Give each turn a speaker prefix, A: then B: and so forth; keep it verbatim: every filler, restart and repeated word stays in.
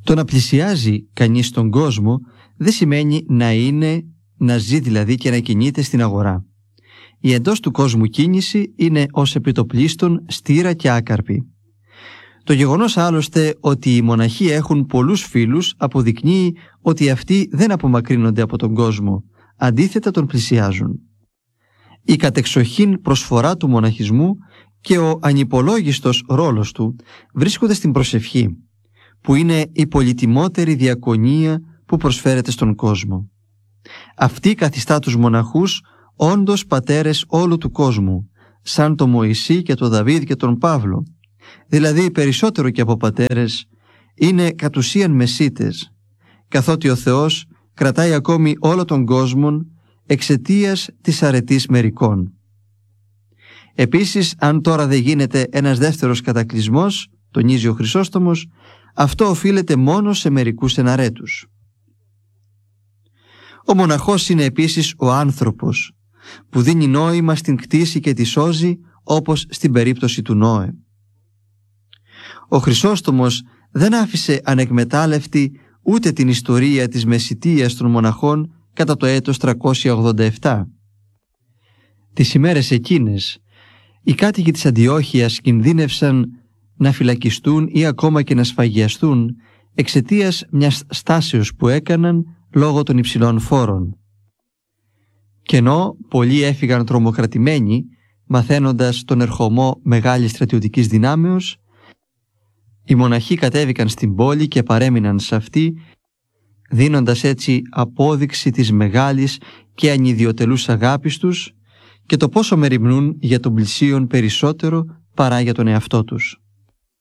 A: Το να πλησιάζει κανείς τον κόσμο δεν σημαίνει να είναι, να ζει δηλαδή και να κινείται στην αγορά. Η εντός του κόσμου κίνηση είναι ως επιτοπλίστων στήρα και άκαρπη. Το γεγονός άλλωστε ότι οι μοναχοί έχουν πολλούς φίλους αποδεικνύει ότι αυτοί δεν απομακρύνονται από τον κόσμο, αντίθετα τον πλησιάζουν. Η κατεξοχήν προσφορά του μοναχισμού και ο ανυπολόγιστος ρόλος του βρίσκονται στην προσευχή, που είναι η πολυτιμότερη διακονία που προσφέρεται στον κόσμο. Αυτή καθιστά τους μοναχούς όντως πατέρες όλου του κόσμου, σαν τον Μωυσή και τον Δαβίδ και τον Παύλο, δηλαδή περισσότερο και από πατέρες, είναι κατ' ουσίαν μεσίτες, καθότι ο Θεός κρατάει ακόμη όλο τον κόσμο εξαιτίας της αρετής μερικών. Επίσης, αν τώρα δεν γίνεται ένας δεύτερος κατακλυσμός, τονίζει ο Χρυσόστομος, αυτό οφείλεται μόνο σε μερικούς εναρέτους. Ο μοναχός είναι επίσης ο άνθρωπος, που δίνει νόημα στην κτήση και τη σώζει, όπως στην περίπτωση του Νόε. Ο Χρυσόστομος δεν άφησε ανεκμετάλλευτη ούτε την ιστορία της μεσιτείας των μοναχών κατά το έτος τριακόσια ογδόντα επτά. Τις ημέρες εκείνες, οι κάτοικοι της Αντιόχειας κινδύνευσαν να φυλακιστούν ή ακόμα και να σφαγιαστούν εξαιτίας μιας στάσεως που έκαναν λόγω των υψηλών φόρων. Και ενώ πολλοί έφυγαν τρομοκρατημένοι, μαθαίνοντας τον ερχομό μεγάλης στρατιωτικής δυνάμεως, οι μοναχοί κατέβηκαν στην πόλη και παρέμειναν σε αυτή, δίνοντας έτσι απόδειξη της μεγάλης και ανιδιοτελούς αγάπης τους και το πόσο μεριμνούν για τον πλησίον περισσότερο παρά για τον εαυτό τους.